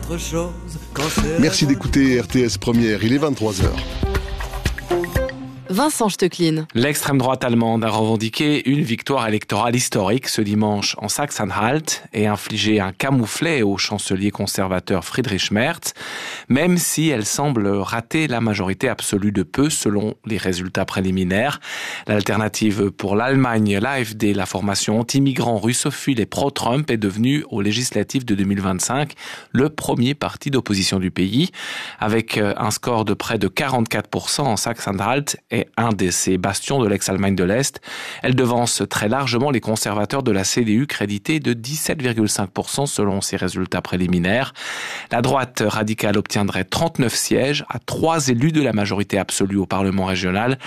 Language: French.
autre chose. Merci d'écouter RTS Première, il est 23h. Vincent Stecklin. L'extrême droite allemande a revendiqué une victoire électorale historique ce dimanche en Sachsen-Anhalt et infligé un camouflet au chancelier conservateur Friedrich Merz, même si elle semble rater la majorité absolue de peu selon les résultats préliminaires. L'alternative pour l'Allemagne, l'AfD, la formation anti-migrants russophile et pro-Trump, est devenue aux législatives de 2025 le premier parti d'opposition du pays, avec un score de près de 44% en Sachsen-Anhalt et un de ces bastions de l'ex-Allemagne de l'Est. Elle devance très largement les conservateurs de la CDU, crédités de 17,5% selon ses résultats préliminaires. La droite radicale obtiendrait 39 sièges à 3 élus de la majorité absolue au Parlement régional,